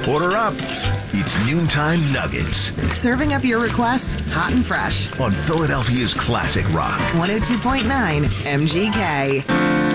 Order up. It's Noontime Nuggets Serving up your requests hot and fresh. on Philadelphia's Classic Rock. 102.9 MGK.